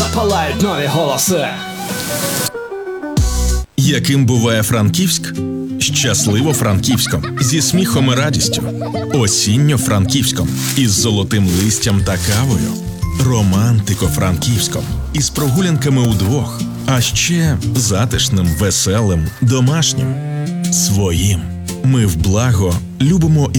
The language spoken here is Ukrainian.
запалають нові голоси. Яким буває Франківськ? Щасливо Франківськом, зі сміхом і радістю. Осінньо Франківськом, із золотим листям та кавою. Романтико Франківськом, із прогулянками удвох. А ще затишним, веселим, домашнім. Своїм. Ми в благо любимо